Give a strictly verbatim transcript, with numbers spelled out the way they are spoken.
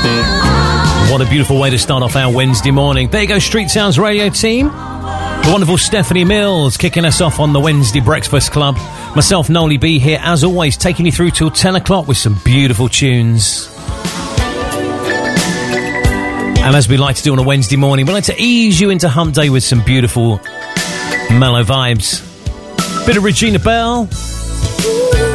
What a beautiful way to start off our Wednesday morning. There you go, Street Sounds Radio team. The wonderful Stephanie Mills kicking us off on the Wednesday Breakfast Club. Myself, Noli B, here, as always, taking you through till ten o'clock with some beautiful tunes. And as we like to do on a Wednesday morning, we like to ease you into hump day with some beautiful mellow vibes. Bit of Regina Bell.